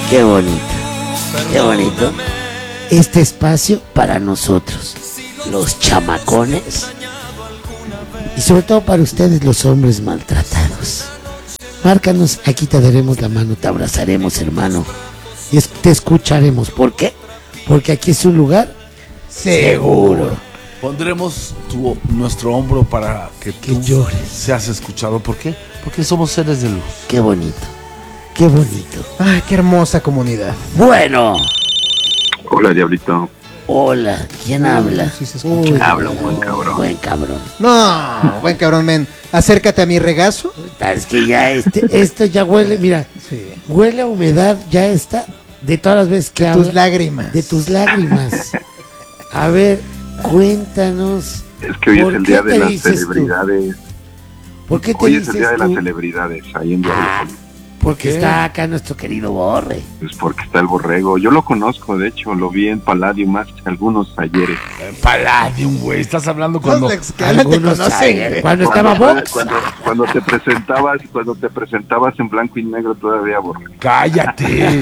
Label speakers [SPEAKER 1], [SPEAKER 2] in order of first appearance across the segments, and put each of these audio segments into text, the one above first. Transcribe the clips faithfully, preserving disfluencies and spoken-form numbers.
[SPEAKER 1] Qué bonito, qué bonito. Este espacio para nosotros, los chamacones, y sobre todo para ustedes, los hombres maltratados. Márcanos, aquí te daremos la mano, te abrazaremos, hermano, y es, te escucharemos. ¿Por qué? Porque aquí es un lugar seguro.
[SPEAKER 2] Pondremos tu, nuestro hombro para que,
[SPEAKER 1] que
[SPEAKER 2] tú
[SPEAKER 1] llores,
[SPEAKER 2] seas escuchado. ¿Por qué? Porque somos seres de luz.
[SPEAKER 1] Qué bonito, qué bonito.
[SPEAKER 3] Ay, qué hermosa comunidad.
[SPEAKER 1] Bueno.
[SPEAKER 4] Hola, Diablito.
[SPEAKER 1] Hola, ¿quién habla?
[SPEAKER 3] Sí se escucha.
[SPEAKER 4] Uy, habla un buen cabrón.
[SPEAKER 1] Buen cabrón.
[SPEAKER 3] No, buen cabrón, men. Acércate a mi regazo.
[SPEAKER 1] Es que ya este, esto ya huele, mira,
[SPEAKER 3] sí.
[SPEAKER 1] Huele a humedad, ya está, de todas las veces que
[SPEAKER 3] de
[SPEAKER 1] habla.
[SPEAKER 3] tus lágrimas.
[SPEAKER 1] De tus lágrimas. A ver, cuéntanos.
[SPEAKER 4] Es que hoy es el día de las celebridades.
[SPEAKER 1] Tú? ¿Por qué te
[SPEAKER 4] hoy
[SPEAKER 1] dices
[SPEAKER 4] es el día
[SPEAKER 1] tú?
[SPEAKER 4] de las celebridades, ahí en Diablo.
[SPEAKER 1] Ah, porque está acá nuestro querido Borre.
[SPEAKER 4] Pues porque está el borrego. Yo lo conozco, de hecho, lo vi en Palladium hace algunos ayeres.
[SPEAKER 2] Palladium, güey, estás hablando cuando...
[SPEAKER 1] Algunos ayeres, cuando estaba Vox.
[SPEAKER 4] Cuando, cuando te presentabas, cuando te presentabas en blanco y negro todavía, Borre.
[SPEAKER 2] ¡Cállate!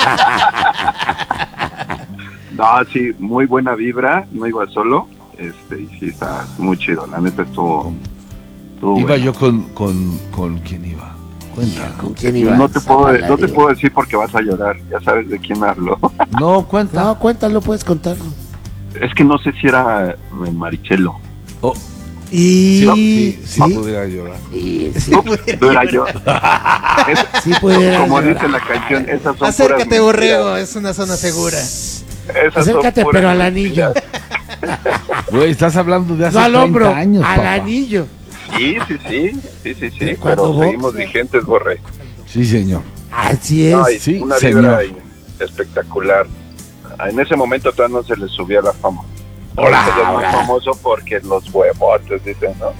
[SPEAKER 4] No, sí, muy buena vibra, no iba solo, este, y sí está muy chido, la neta estuvo... estuvo
[SPEAKER 2] iba
[SPEAKER 4] bueno.
[SPEAKER 2] yo con, con, con quién iba. Cuenta.
[SPEAKER 1] ¿Con quién ibas?
[SPEAKER 4] No te puedo, no te puedo decir porque vas a llorar, ya sabes de quién hablo.
[SPEAKER 2] No, cuenta.
[SPEAKER 1] No, cuéntalo, puedes contarlo.
[SPEAKER 4] Es que no sé si era Marichelo.
[SPEAKER 2] Oh.
[SPEAKER 3] Y...
[SPEAKER 2] Sí, sí, sí,
[SPEAKER 4] ¿Sí?
[SPEAKER 2] pudiera llorar.
[SPEAKER 1] Sí, sí.
[SPEAKER 4] No, no era yo. Es,
[SPEAKER 1] sí pudiera
[SPEAKER 4] como
[SPEAKER 1] llorar.
[SPEAKER 4] dice la canción, esas son
[SPEAKER 3] acércate,
[SPEAKER 4] puras
[SPEAKER 3] borrego,
[SPEAKER 4] mentiras.
[SPEAKER 3] es una zona segura.
[SPEAKER 4] Esas
[SPEAKER 1] Acércate,
[SPEAKER 4] son puras
[SPEAKER 1] pero al
[SPEAKER 4] mentiras.
[SPEAKER 1] anillo.
[SPEAKER 2] Güey, estás hablando de hace
[SPEAKER 1] No al
[SPEAKER 2] treinta
[SPEAKER 1] hombro,
[SPEAKER 2] años,
[SPEAKER 1] al
[SPEAKER 2] papá.
[SPEAKER 1] anillo.
[SPEAKER 4] Sí, sí, sí, sí, sí, sí,
[SPEAKER 1] Cuando
[SPEAKER 4] pero
[SPEAKER 1] Vox-
[SPEAKER 4] seguimos vigentes, Borre.
[SPEAKER 2] Sí, señor.
[SPEAKER 1] Así es.
[SPEAKER 4] No, y
[SPEAKER 2] Sí,
[SPEAKER 4] una
[SPEAKER 2] señor.
[SPEAKER 4] vibra ahí espectacular. En ese momento todavía no se le subía la fama.
[SPEAKER 2] Hola,
[SPEAKER 4] Ahora se
[SPEAKER 1] hola.
[SPEAKER 4] es famoso porque los huevotes, dicen, ¿no?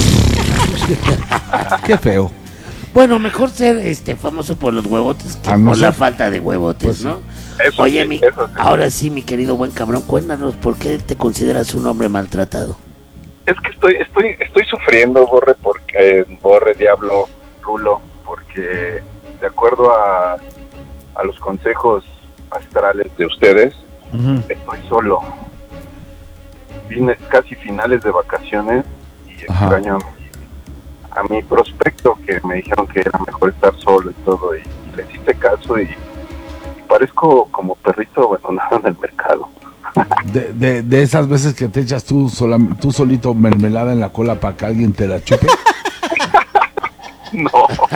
[SPEAKER 2] Qué feo.
[SPEAKER 1] Bueno, mejor ser este famoso por los huevotes que
[SPEAKER 2] Ah, no
[SPEAKER 1] por
[SPEAKER 2] sé.
[SPEAKER 1] la falta de huevotes,
[SPEAKER 2] Pues sí.
[SPEAKER 1] ¿no?
[SPEAKER 4] Eso
[SPEAKER 1] Oye,
[SPEAKER 4] sí,
[SPEAKER 1] mi,
[SPEAKER 4] eso sí.
[SPEAKER 1] ahora sí, mi querido buen cabrón, cuéntanos por qué te consideras un hombre maltratado.
[SPEAKER 4] Es que estoy, estoy, estoy sufriendo, Borre, porque Borre, Diablo, Rulo, porque de acuerdo a, a los consejos astrales de ustedes,
[SPEAKER 2] Uh-huh.
[SPEAKER 4] estoy solo. Vine casi finales de vacaciones y
[SPEAKER 2] Ajá.
[SPEAKER 4] extraño a mi, a mi prospecto, que me dijeron que era mejor estar solo y todo, y, y les hice caso y, y parezco como perrito abandonado en el mercado.
[SPEAKER 2] De, de, de esas veces que te echas tú, sola, tú solito mermelada en la cola para que alguien te la chupe.
[SPEAKER 4] No.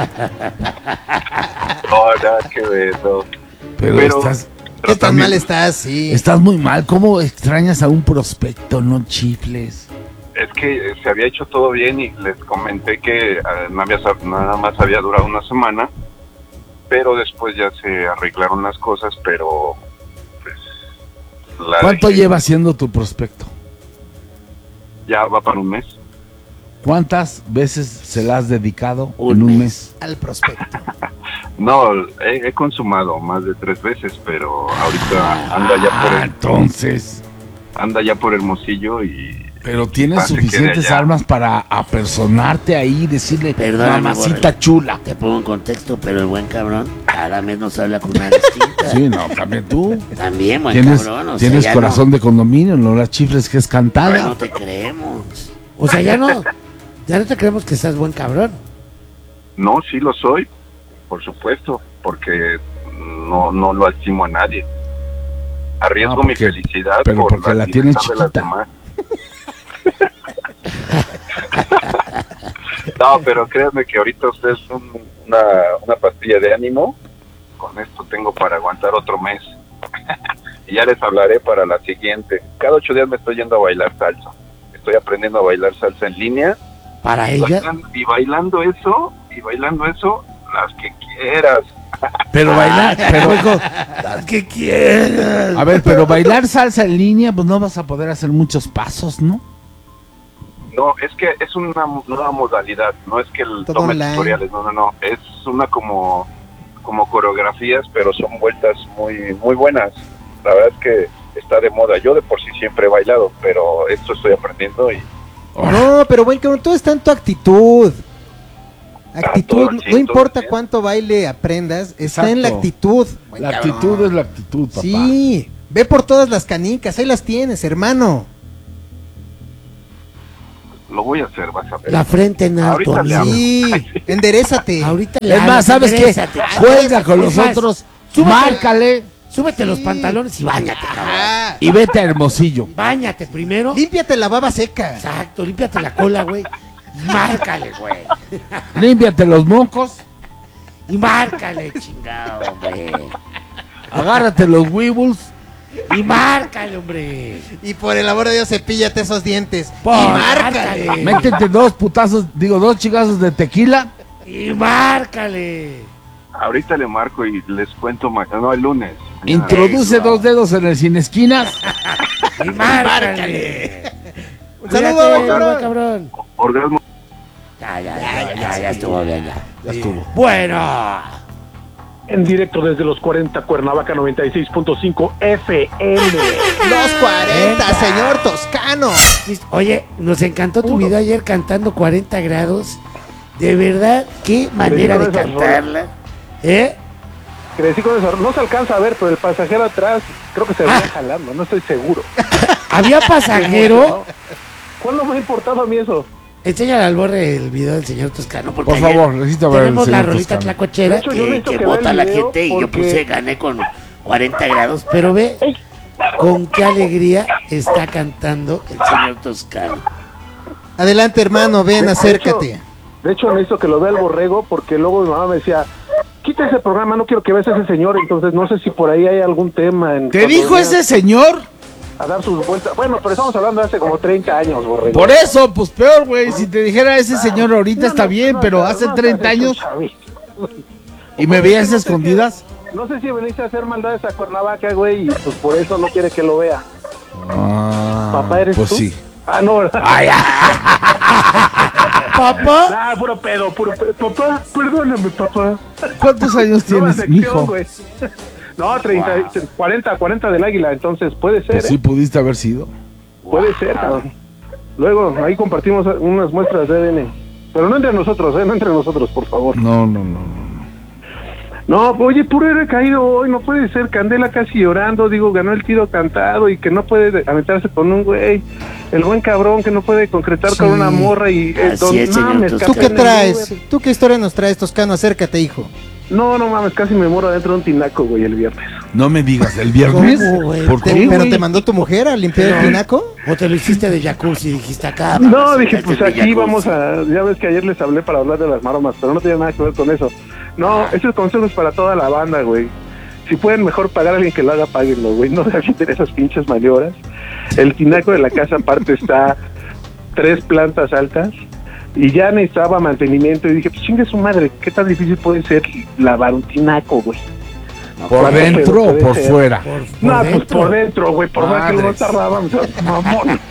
[SPEAKER 4] No, nada que ver, no.
[SPEAKER 2] Pero,
[SPEAKER 4] Pero-
[SPEAKER 2] estás,
[SPEAKER 3] ¿Qué tan
[SPEAKER 4] también-
[SPEAKER 3] mal estás? Sí.
[SPEAKER 2] estás muy mal. ¿Cómo extrañas a un prospecto? No chifles.
[SPEAKER 4] Es que se había hecho todo bien y les comenté que eh, no había, sab- nada más había durado una semana, pero después ya se arreglaron las cosas, pero pues... la
[SPEAKER 2] ¿Cuánto
[SPEAKER 4] dejé.
[SPEAKER 2] lleva siendo tu prospecto?
[SPEAKER 4] Ya va para un mes.
[SPEAKER 2] ¿Cuántas veces se la has dedicado
[SPEAKER 1] Un
[SPEAKER 2] en un
[SPEAKER 1] mes.
[SPEAKER 2] mes?
[SPEAKER 3] Al prospecto.
[SPEAKER 4] No, he, he consumado más de tres veces, pero ahorita anda ya por
[SPEAKER 2] Ah,
[SPEAKER 4] el,
[SPEAKER 2] entonces.
[SPEAKER 4] anda ya por Hermosillo y...
[SPEAKER 2] Pero tienes
[SPEAKER 4] Pase que de
[SPEAKER 2] suficientes
[SPEAKER 4] allá.
[SPEAKER 2] armas para apersonarte ahí y decirle,
[SPEAKER 1] Perdóname,
[SPEAKER 2] mamacita
[SPEAKER 1] Borre.
[SPEAKER 2] chula.
[SPEAKER 1] Te pongo en contexto, pero el buen cabrón cada mes nos habla con una distinta.
[SPEAKER 2] Sí, no, también tú.
[SPEAKER 1] También, buen
[SPEAKER 2] Tienes,
[SPEAKER 1] cabrón. O
[SPEAKER 2] tienes
[SPEAKER 1] sea, ya
[SPEAKER 2] corazón de condominio, no las chifles que es
[SPEAKER 1] no,
[SPEAKER 2] cantada.
[SPEAKER 1] ya no te creemos. O sea, ya no, ya no te creemos que seas buen cabrón.
[SPEAKER 4] No, sí lo soy, por supuesto, porque no, no lo estimo a nadie. Arriesgo
[SPEAKER 2] No,
[SPEAKER 4] mi
[SPEAKER 2] porque-
[SPEAKER 4] felicidad
[SPEAKER 2] pero
[SPEAKER 4] por
[SPEAKER 2] porque la tienes
[SPEAKER 4] libertad de las
[SPEAKER 2] chiquita.
[SPEAKER 4] demás. No, pero créanme que ahorita usted es un- una, una pastilla de ánimo. Con esto tengo para aguantar otro mes. Y ya les hablaré para la siguiente. Cada ocho días me estoy yendo a bailar salsa. Estoy aprendiendo a bailar salsa en línea.
[SPEAKER 1] Para ella,
[SPEAKER 4] Y bailando eso, y bailando eso, las que quieras.
[SPEAKER 2] Pero bailar, pero
[SPEAKER 1] las que quieras.
[SPEAKER 2] a ver, pero bailar salsa en línea, pues no vas a poder hacer muchos pasos, ¿no?
[SPEAKER 4] No, es que es una nueva modalidad, no es que el
[SPEAKER 3] Todo
[SPEAKER 4] tome
[SPEAKER 3] online.
[SPEAKER 4] tutoriales, no, no, no, es una como como coreografías, pero son vueltas muy muy buenas. La verdad es que está de moda. Yo de por sí siempre he bailado, pero esto estoy aprendiendo y
[SPEAKER 3] No, pero buen cabrón, todo está en tu actitud. Actitud,
[SPEAKER 4] todo, sí,
[SPEAKER 3] no importa
[SPEAKER 4] todo bien.
[SPEAKER 3] cuánto baile aprendas, está
[SPEAKER 2] Exacto.
[SPEAKER 3] en la actitud. Buen
[SPEAKER 2] La
[SPEAKER 3] cabrón.
[SPEAKER 2] actitud es la actitud, papá.
[SPEAKER 3] Sí, ve por todas las canicas, ahí las tienes, hermano.
[SPEAKER 4] Lo voy a hacer, vas a ver.
[SPEAKER 1] La frente en alto,
[SPEAKER 4] Ahorita le
[SPEAKER 1] amigo.
[SPEAKER 4] hablo.
[SPEAKER 3] Sí, enderezate.
[SPEAKER 1] Ahorita le
[SPEAKER 2] Es más,
[SPEAKER 1] hablas,
[SPEAKER 2] ¿sabes qué?
[SPEAKER 1] enderezate.
[SPEAKER 2] Juega con
[SPEAKER 1] Es más,
[SPEAKER 2] nosotros,
[SPEAKER 1] súbete-
[SPEAKER 2] márcale
[SPEAKER 1] Súbete los pantalones y bañate, cabrón.
[SPEAKER 3] Ah,
[SPEAKER 2] y vete a Hermosillo.
[SPEAKER 1] Báñate primero.
[SPEAKER 3] límpiate la baba seca.
[SPEAKER 1] Exacto, límpiate la cola, güey. Márcale, güey.
[SPEAKER 2] Límpiate los mocos,
[SPEAKER 1] Y márcale, chingado, hombre.
[SPEAKER 2] agárrate los weebles.
[SPEAKER 1] Y márcale, hombre.
[SPEAKER 3] Y por el amor de Dios, cepíllate esos dientes.
[SPEAKER 1] Por-
[SPEAKER 3] y márcale.
[SPEAKER 1] márcale.
[SPEAKER 2] Métete dos putazos, digo, dos chingazos de tequila.
[SPEAKER 1] Y márcale.
[SPEAKER 4] Ahorita le marco y les cuento ma- no, el lunes. Mañana.
[SPEAKER 2] Introduce
[SPEAKER 1] Eso.
[SPEAKER 2] dos dedos en el sin esquinas.
[SPEAKER 1] Y márcale.
[SPEAKER 3] Un saludo,
[SPEAKER 1] Cuídate,
[SPEAKER 3] buen cabrón.
[SPEAKER 1] buen cabrón.
[SPEAKER 4] Orgasmo.
[SPEAKER 1] Ya, ya, ya, ya, ya estuvo bien, ya.
[SPEAKER 2] Ya estuvo.
[SPEAKER 1] Bueno.
[SPEAKER 5] En directo desde los cuarenta, Cuernavaca noventa y seis punto cinco F M.
[SPEAKER 3] Los cuarenta, señor Toscano.
[SPEAKER 1] Oye, nos encantó tu video ayer cantando cuarenta grados. De verdad, qué manera de
[SPEAKER 5] con esas
[SPEAKER 1] cantarla. ¿Eh?
[SPEAKER 5] Crecí con eso. No se alcanza a ver, pero el pasajero atrás creo que se
[SPEAKER 1] Ah.
[SPEAKER 5] venía jalando, no estoy seguro.
[SPEAKER 1] Había pasajero.
[SPEAKER 5] ¿Cuándo me ha importado a mí eso?
[SPEAKER 1] Enséñale al borre el video del señor Toscano. Porque
[SPEAKER 2] Por
[SPEAKER 1] ayer
[SPEAKER 2] favor, necesito ver el
[SPEAKER 1] tenemos la
[SPEAKER 2] señor
[SPEAKER 1] rolita
[SPEAKER 2] Toscano.
[SPEAKER 1] tlacuachera
[SPEAKER 5] De hecho, yo
[SPEAKER 1] que,
[SPEAKER 5] necesito
[SPEAKER 1] que
[SPEAKER 5] que vea
[SPEAKER 1] vota
[SPEAKER 5] el
[SPEAKER 1] la
[SPEAKER 5] video
[SPEAKER 1] gente y yo
[SPEAKER 5] porque-
[SPEAKER 1] puse, gané con cuarenta grados. Pero ve con qué alegría está cantando el señor Toscano.
[SPEAKER 3] Adelante, hermano, ven,
[SPEAKER 5] De- de
[SPEAKER 3] acércate.
[SPEAKER 5] hecho- De hecho, necesito que lo vea el borrego porque luego mi mamá me decía, quita ese programa, no quiero que veas a ese señor. Entonces no sé si por ahí hay algún tema. En
[SPEAKER 2] ¿Te
[SPEAKER 5] cuando
[SPEAKER 2] dijo
[SPEAKER 5] veas
[SPEAKER 2] ese señor?
[SPEAKER 5] A dar sus vueltas. Bueno, pero estamos hablando de hace como treinta años, borrego.
[SPEAKER 2] Por eso, pues peor, güey. Si te dijera ese señor ahorita
[SPEAKER 5] No,
[SPEAKER 2] está
[SPEAKER 5] no,
[SPEAKER 2] bien,
[SPEAKER 5] no,
[SPEAKER 2] pero
[SPEAKER 5] no,
[SPEAKER 2] hace
[SPEAKER 5] no,
[SPEAKER 2] treinta
[SPEAKER 5] no,
[SPEAKER 2] años
[SPEAKER 5] Chavi.
[SPEAKER 2] y me veías escondidas.
[SPEAKER 5] No sé si veniste a hacer maldades a Cuernavaca, güey, y pues por eso no quiere que lo vea.
[SPEAKER 2] Ah,
[SPEAKER 5] ¿Papá eres
[SPEAKER 2] pues
[SPEAKER 5] tú?
[SPEAKER 2] sí.
[SPEAKER 5] Ah, no, ¿verdad?
[SPEAKER 2] Ay, ah,
[SPEAKER 1] Papá.
[SPEAKER 5] Ah, puro pedo, puro pedo. Papá, perdóname, papá.
[SPEAKER 2] ¿cuántos años
[SPEAKER 5] Nueva
[SPEAKER 2] tienes,
[SPEAKER 5] sección,
[SPEAKER 2] mijo?
[SPEAKER 5] güey. No, treinta, cuarenta, cuarenta del águila, entonces puede ser,
[SPEAKER 2] Pues sí
[SPEAKER 5] ¿eh?
[SPEAKER 2] pudiste haber sido.
[SPEAKER 5] Puede ser, cabrón. Luego, ahí compartimos unas muestras de A D N. Pero no entre nosotros, ¿eh? No entre nosotros, por favor.
[SPEAKER 2] No, no, no, no.
[SPEAKER 5] No, oye, puro héroe caído hoy, no puede ser. Candela casi llorando, digo, ganó el tiro cantado y que no puede aventarse con un güey. El buen cabrón que no puede concretar
[SPEAKER 3] Sí.
[SPEAKER 5] con una morra y... eh,
[SPEAKER 1] Así
[SPEAKER 5] don-
[SPEAKER 1] es, señor
[SPEAKER 5] mames,
[SPEAKER 1] Toscano.
[SPEAKER 3] ¿Tú
[SPEAKER 5] casi
[SPEAKER 3] qué
[SPEAKER 5] en el
[SPEAKER 3] traes?
[SPEAKER 5] Uber.
[SPEAKER 3] ¿Tú qué historia nos traes, Toscano? Acércate, hijo.
[SPEAKER 5] No, no mames, casi me muero adentro de un tinaco, güey, el viernes.
[SPEAKER 2] No me digas, ¿el viernes?
[SPEAKER 1] ¿Cómo, güey?
[SPEAKER 2] ¿Por
[SPEAKER 3] Te-
[SPEAKER 2] qué,
[SPEAKER 3] ¿Pero
[SPEAKER 2] güey?
[SPEAKER 3] te mandó tu mujer a limpiar el tinaco?
[SPEAKER 1] ¿O te lo hiciste de jacuzzi y dijiste acá?
[SPEAKER 5] No,
[SPEAKER 1] vamos,
[SPEAKER 5] dije,
[SPEAKER 1] este
[SPEAKER 5] pues
[SPEAKER 1] es mi
[SPEAKER 5] aquí
[SPEAKER 1] jacuzzi.
[SPEAKER 5] vamos a... Ya ves que ayer les hablé para hablar de las maromas, pero no tiene nada que ver con eso. No, ese consejo es para toda la banda, güey. Si pueden mejor pagar a alguien que lo haga, páguenlo, güey. No se avienten esas pinches maniobras. El tinaco de la casa aparte está tres plantas altas y ya necesitaba mantenimiento y dije, pues chingue su madre, ¿qué tan difícil puede ser lavar un tinaco, güey?
[SPEAKER 2] ¿Por
[SPEAKER 5] Claro,
[SPEAKER 2] dentro
[SPEAKER 5] pero
[SPEAKER 2] o
[SPEAKER 5] puede
[SPEAKER 2] por
[SPEAKER 5] ser.
[SPEAKER 2] fuera?
[SPEAKER 1] Por, por
[SPEAKER 5] No, pues
[SPEAKER 1] dentro.
[SPEAKER 5] por dentro, güey, por más que no
[SPEAKER 2] Madres.
[SPEAKER 5] tardaba, o sea, mamón.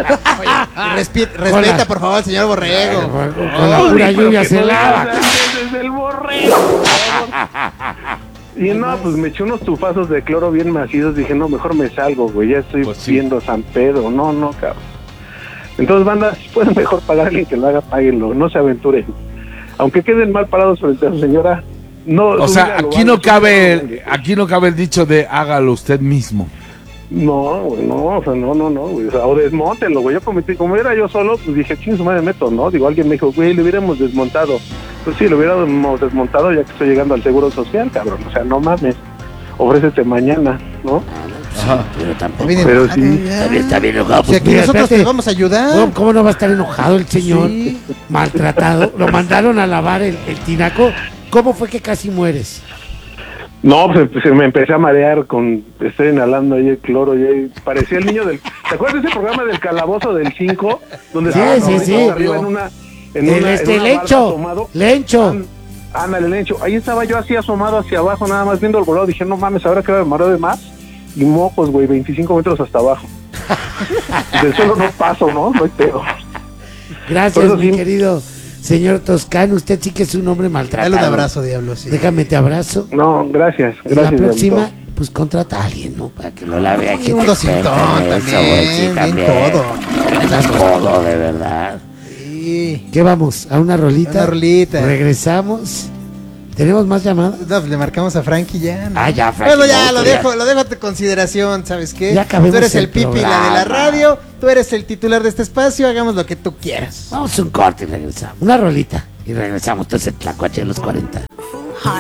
[SPEAKER 3] Respi-
[SPEAKER 1] Hola.
[SPEAKER 3] respeta, por favor, al señor Borrego.
[SPEAKER 1] Con la
[SPEAKER 5] Ay,
[SPEAKER 1] pura
[SPEAKER 5] pero
[SPEAKER 1] lluvia
[SPEAKER 5] que
[SPEAKER 1] se
[SPEAKER 5] no
[SPEAKER 1] lava.
[SPEAKER 5] digas desde el borrego, por favor. Y no, pues me eché unos tufazos de cloro bien macizos. Dije, no, mejor me salgo, güey. Ya estoy
[SPEAKER 2] Pues sí.
[SPEAKER 5] viendo San Pedro. No, no, cabrón. Entonces, banda, si pueden mejor pagar a alguien que lo haga, páguenlo. No se aventuren. Aunque queden mal parados frente a su señora, no.
[SPEAKER 2] O
[SPEAKER 5] su
[SPEAKER 2] sea,
[SPEAKER 5] vida lo
[SPEAKER 2] aquí
[SPEAKER 5] vale,
[SPEAKER 2] no
[SPEAKER 5] su
[SPEAKER 2] cabe
[SPEAKER 5] vida lo
[SPEAKER 2] el,
[SPEAKER 5] vale.
[SPEAKER 2] aquí no cabe el dicho de hágalo usted mismo.
[SPEAKER 5] No, güey, no, o sea, no, no, no, güey. O sea, o desmóntenlo, güey. Yo cometí, como era yo solo, pues dije, ching, su madre meto, ¿no? Digo, alguien me dijo, güey, lo hubiéramos desmontado. Pues sí, lo hubiéramos desmontado ya que estoy llegando al seguro social, cabrón. O sea, no mames. Ofrécete mañana, ¿no?
[SPEAKER 2] Ajá.
[SPEAKER 1] Pero tampoco.
[SPEAKER 3] Está bien
[SPEAKER 5] Pero
[SPEAKER 3] enojado,
[SPEAKER 5] sí.
[SPEAKER 3] ya.
[SPEAKER 1] Está bien, está bien enojado.
[SPEAKER 3] Si
[SPEAKER 1] Pues
[SPEAKER 3] aquí
[SPEAKER 1] mira,
[SPEAKER 3] nosotros
[SPEAKER 1] espérate.
[SPEAKER 3] te vamos a ayudar.
[SPEAKER 1] ¿Cómo, cómo no va a estar enojado el señor?
[SPEAKER 3] Sí.
[SPEAKER 1] Maltratado. Lo mandaron a lavar el, el tinaco. ¿Cómo fue que casi mueres?
[SPEAKER 5] No, pues, pues, me empecé a marear con, estoy inhalando ahí el cloro y ahí parecía el niño del... ¿Te acuerdas de ese programa del calabozo del cinco? Donde
[SPEAKER 1] Sí,
[SPEAKER 5] estaban
[SPEAKER 1] sí,
[SPEAKER 5] ahorita
[SPEAKER 1] sí.
[SPEAKER 5] arriba en una... En
[SPEAKER 1] El
[SPEAKER 5] una,
[SPEAKER 1] este,
[SPEAKER 5] en una barca
[SPEAKER 1] Lencho.
[SPEAKER 5] asomado.
[SPEAKER 1] Lencho.
[SPEAKER 5] Án- Ándale, Lencho. Ahí estaba yo así asomado hacia abajo, nada más viendo el volado. Dije, no mames, ahora que me mareo de más. Y mocos, güey, veinticinco metros hasta abajo. Del suelo no paso, ¿no? No hay pedo.
[SPEAKER 1] Gracias,
[SPEAKER 5] Por eso
[SPEAKER 1] mi
[SPEAKER 5] sí.
[SPEAKER 1] querido señor Toscano. Usted sí que es un hombre maltratado.
[SPEAKER 3] Dale un abrazo, diablo. Sí.
[SPEAKER 1] Déjame te abrazo.
[SPEAKER 5] No, gracias,
[SPEAKER 1] Y
[SPEAKER 5] gracias.
[SPEAKER 1] la próxima,
[SPEAKER 5] Diablito.
[SPEAKER 1] pues contrata a alguien, ¿no? Para que lo lave aquí.
[SPEAKER 3] Y un docintón también, bien todo.
[SPEAKER 1] Es todo, de verdad.
[SPEAKER 3] Sí.
[SPEAKER 1] ¿Qué vamos? ¿A una rolita?
[SPEAKER 3] Una rolita.
[SPEAKER 1] Regresamos. ¿Tenemos más llamadas?
[SPEAKER 3] No, le marcamos a Frankie ya, ¿no?
[SPEAKER 1] Ah, ya, Frankie.
[SPEAKER 3] Bueno, ya,
[SPEAKER 1] no,
[SPEAKER 3] lo
[SPEAKER 1] ya.
[SPEAKER 3] dejo, lo dejo a tu consideración, ¿sabes qué?
[SPEAKER 1] Ya acabemos
[SPEAKER 3] tú eres el,
[SPEAKER 1] el
[SPEAKER 3] pipi, la de la
[SPEAKER 1] programa.
[SPEAKER 3] radio, tú eres el titular de este espacio, hagamos lo que tú quieras.
[SPEAKER 1] Vamos a un corte y regresamos. Una rolita y regresamos. Entonces, el Tlacuache de los cuarenta.